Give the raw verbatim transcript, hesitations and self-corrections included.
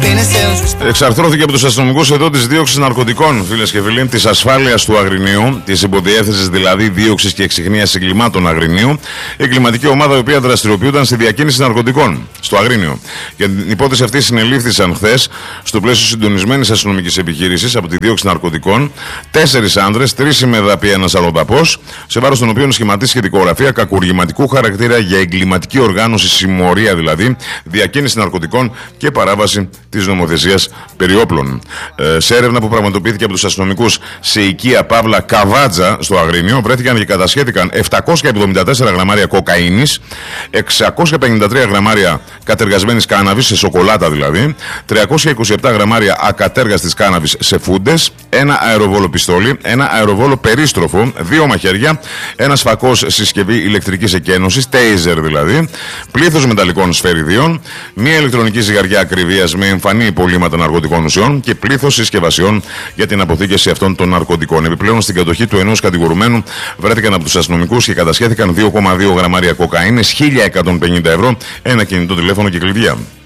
Εξαρθρώθηκε από τους αστυνομικούς εδώ της δίωξης ναρκωτικών, φίλες και φίλοι, της ασφάλειας του Αγρινίου, της υποδιεύθυνσης δηλαδή δίωξης και εξιχνίας εγκλημάτων Αγρινίου, εγκληματική ομάδα η οποία δραστηριοποιούνταν στη διακίνηση ναρκωτικών στο Αγρίνιο. Για την υπόθεση αυτή συνελήφθησαν χθες, στο πλαίσιο συντονισμένης αστυνομικής επιχείρησης από τη δίωξη ναρκωτικών, τέσσερις άνδρες, τρεις ημεδαποί, ένας αλλοδαπός, σε βάρος των οποίων σχηματίστηκε δικογραφία κακουργηματικού χαρακτήρα για εγκληματική οργάνωση, συμμορία δηλαδή, διακίνηση ναρκωτικών και παράβαση της νομοθεσίας περί όπλων. Ε, σε έρευνα που πραγματοποιήθηκε από τους αστυνομικούς σε οικία Παύλα Καβάτζα στο Αγρίνιο, βρέθηκαν και κατασχέθηκαν επτακόσια εβδομήντα τέσσερα γραμμάρια κοκαίνης, εξακόσια πενήντα τρία γραμμάρια κατεργασμένης κάναβης, σε σοκολάτα δηλαδή, τριακόσια είκοσι επτά γραμμάρια ακατέργαστης κάναβης σε φούντες, ένα αεροβόλο πιστόλι, ένα αεροβόλο περίστροφο, δύο μαχαίρια, ένας φακός συσκευή ηλεκτρικής εκένωσης, τέιζερ δηλαδή, πλήθος μεταλλικών σφαιριδίων, μία ηλεκτρονική ζυγαριά ακριβίας με εμφανή υπολείμματα ναρκωτικών ουσιών και πλήθος συσκευασιών για την αποθήκευση αυτών των ναρκωτικών. Επιπλέον, στην κατοχή του ενός κατηγορουμένου βρέθηκαν από τους αστυνομικούς και κατασχέθηκαν δύο κόμμα δύο γραμμάρια κοκαίνης, χίλια εκατόν πενήντα ευρώ, ένα κινητό τηλέφωνο και κλειδιά.